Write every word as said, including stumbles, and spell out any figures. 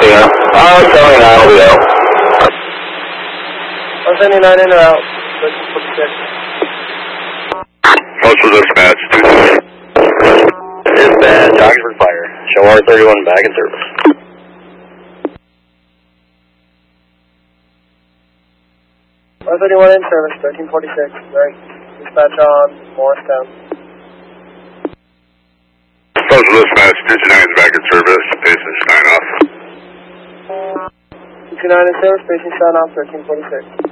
here. Uh, going out, we go. one seventy-nine in or out, thirteen forty-six. Postal dispatch, Dispatch, Oxford Fire. Show R thirty-one back in service. R thirty-one in service, thirteen forty-six, right. Dispatch on Morristown. Postal dispatch, two two nine is back in service, pacing sign off. two two nine in service, pacing sign off, thirteen forty-six.